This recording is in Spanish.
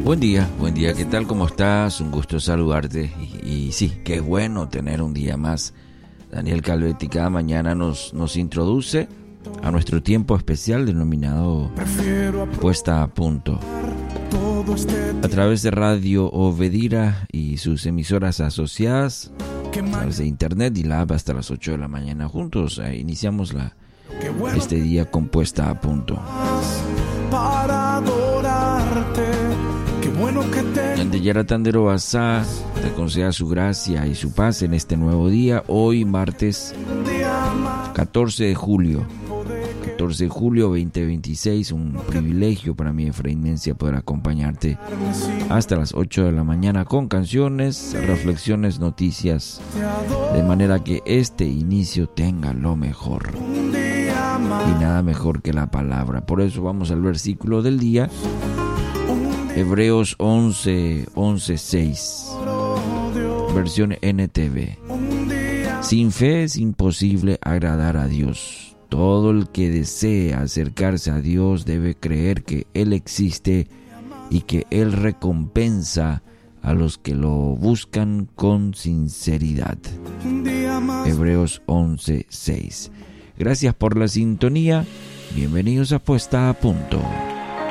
Buen día, ¿qué tal? ¿Cómo estás? Un gusto saludarte. Y sí, qué bueno tener un día más. Daniel Calvetti cada mañana nos introduce a nuestro tiempo especial denominado Puesta a Punto. A través de Radio Obedira y sus emisoras asociadas, a través de internet y la app hasta las 8 de la mañana juntos. Iniciamos este día con Puesta a Punto. Para adorarte, qué bueno que te... El de Yaratandero Basá te conceda su gracia y su paz en este nuevo día, hoy martes 14 de julio 2026, un privilegio para mí, Efraín Mencia, poder acompañarte hasta las 8 de la mañana con canciones, reflexiones, noticias, de manera que este inicio tenga lo mejor. Y nada mejor que la palabra. Por eso vamos al versículo del día, Hebreos 11:6, versión NTV. Sin fe es imposible agradar a Dios. Todo el que desea acercarse a Dios debe creer que Él existe y que Él recompensa a los que lo buscan con sinceridad. Hebreos 11:6. Gracias por la sintonía. Bienvenidos a Puesta a Punto.